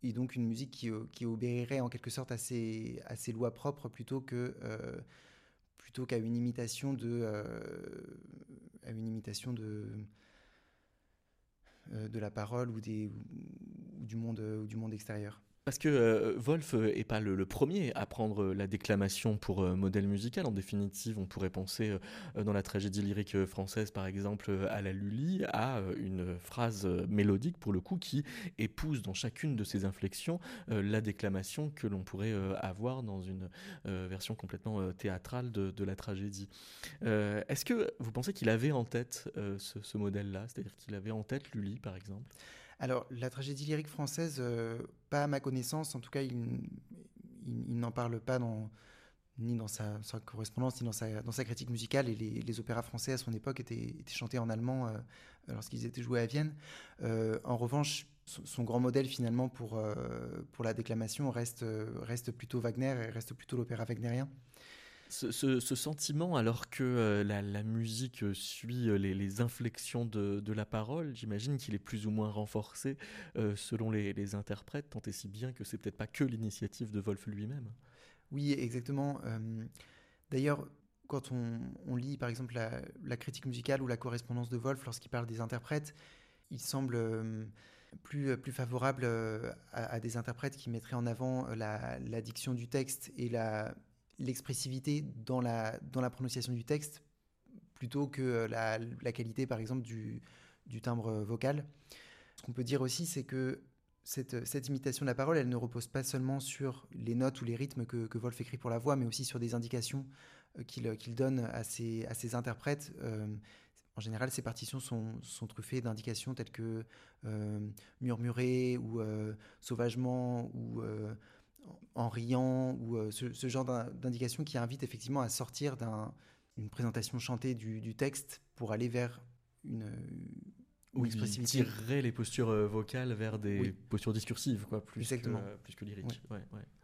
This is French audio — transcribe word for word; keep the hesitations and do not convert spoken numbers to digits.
et donc une musique qui, euh, qui obéirait en quelque sorte à ses, à ses lois propres plutôt que euh, plutôt qu'à une imitation de euh, à une imitation de euh, de la parole ou des ou du monde ou du monde extérieur. Parce que euh, Wolf euh, est pas le, le premier à prendre euh, la déclamation pour euh, modèle musical. En définitive, on pourrait penser euh, dans la tragédie lyrique euh, française, par exemple, euh, à la Lully, à euh, une phrase euh, mélodique pour le coup qui épouse dans chacune de ses inflexions euh, la déclamation que l'on pourrait euh, avoir dans une euh, version complètement euh, théâtrale de, de la tragédie. Euh, est-ce que vous pensez qu'il avait en tête euh, ce, ce modèle-là, c'est-à-dire qu'il avait en tête Lully, par exemple? Alors, la tragédie lyrique française, euh, pas à ma connaissance, en tout cas, il, il- il n'en parle pas dans, ni dans sa, sa correspondance, ni dans sa, dans sa critique musicale. Et les, les opéras français à son époque étaient, étaient chantés en allemand euh, lorsqu'ils étaient joués à Vienne. Euh, en revanche, son, son grand modèle finalement pour, euh, pour la déclamation reste, euh, reste plutôt Wagner et reste plutôt l'opéra wagnérien. Ce, ce- ce sentiment, alors que euh, la, la musique euh, suit euh, les, les inflexions de, de la parole, j'imagine qu'il est plus ou moins renforcé euh, selon les, les interprètes, tant et si bien que c'est peut-être pas que l'initiative de Wolf lui-même. Oui, exactement. Euh, D'ailleurs, quand on, on lit par exemple la, la critique musicale ou la correspondance de Wolf lorsqu'il parle des interprètes, il semble euh, plus, plus favorable euh, à, à des interprètes qui mettraient en avant euh, la, la diction du texte et la, l'expressivité dans la, dans la prononciation du texte plutôt que euh, la, la qualité par exemple du, du timbre vocal. Ce qu'on peut dire aussi, c'est que cette, cette imitation de la parole, elle ne repose pas seulement sur les notes ou les rythmes que, que Wolf écrit pour la voix, mais aussi sur des indications euh, qu'il qu'il donne à ses, à ses interprètes. Euh, en général, ces partitions sont, sont truffées d'indications telles que euh, murmurer ou euh, sauvagement ou euh, en riant ou euh, ce, ce genre d'indications qui invitent effectivement à sortir d'une présentation chantée du, du texte pour aller vers une, une Oui, il expressivité. tirerait les postures euh, vocales vers des Oui, postures discursives, quoi, plus exactement. que, plus que Oui. lyriques. Ouais, ouais.